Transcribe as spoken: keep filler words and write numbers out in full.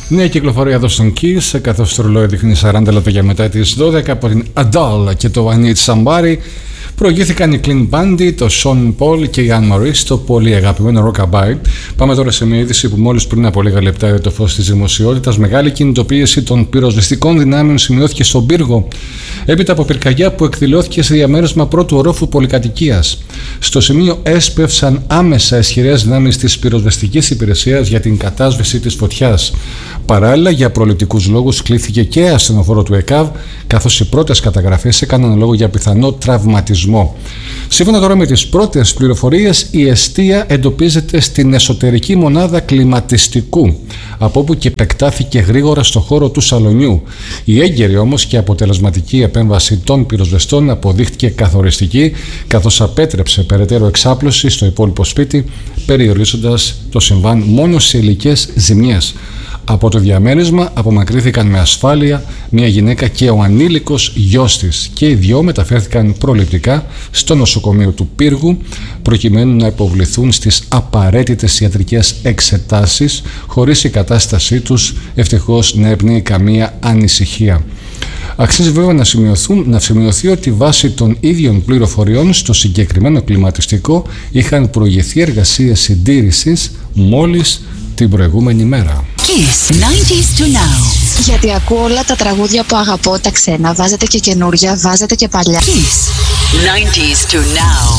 Νέα κυκλοφορία εδώ στον Kiss, καθώς το ρολόι δείχνει σαράντα λεπτά για μετά τις δώδεκα από την Adele και το I Need Somebody. Προηγήθηκαν οι Clean Bandit, το Sean Paul και η Anne Marie στο πολύ αγαπημένο Rockabye. Πάμε τώρα σε μια είδηση που μόλις πριν από λίγα λεπτά για το φως της δημοσιότητας. Μεγάλη κινητοποίηση των πυροσβεστικών δυνάμεων σημειώθηκε στον Πύργο, έπειτα από πυρκαγιά που εκδηλώθηκε σε διαμέρισμα πρώτου ορόφου πολυκατοικίας. Στο σημείο έσπευσαν άμεσα ισχυρές δυνάμεις της πυροσβεστικής υπηρεσίας για την κατάσβεση της φωτιάς. Παράλληλα, για προληπτικούς λόγους, κλήθηκε και ασθενοφόρο του ΕΚΑΒ, καθώς οι πρώτες καταγραφές έκαναν λόγο για πιθανό τραυματισμό. Σύμφωνα τώρα με τις πρώτες πληροφορίες, η εστία εντοπίζεται στην εσωτερική μονάδα κλιματιστικού, από όπου και επεκτάθηκε γρήγορα στο χώρο του σαλονιού. Η έγκαιρη όμως και αποτελεσματική επέμβαση των πυροσβεστών αποδείχτηκε καθοριστική, καθώς απέτρεψε περαιτέρω εξάπλωση στο υπόλοιπο σπίτι, περιορίζοντας το συμβάν μόνο σε υλικές ζημιές. Από το διαμέρισμα απομακρύθηκαν με ασφάλεια μια γυναίκα και ο ανήλικος γιος της, και οι δυο μεταφέρθηκαν προληπτικά στο νοσοκομείο του Πύργου προκειμένου να υποβληθούν στις απαραίτητες ιατρικές εξετάσεις, χωρίς η κατάστασή τους ευτυχώς να εμπνέει καμία ανησυχία. Αξίζει βέβαια να, να σημειωθεί ότι βάσει των ίδιων πληροφοριών στο συγκεκριμένο κλιματιστικό είχαν προηγηθεί εργασίες συντήρησης μόλις την προηγούμενη μέρα. Kiss ενενήντα to now. Γιατί ακούω όλα τα τραγούδια που αγαπώ, τα ξένα. Βάζετε και καινούρια, βάζετε και παλιά. Kiss ενενήντα to now.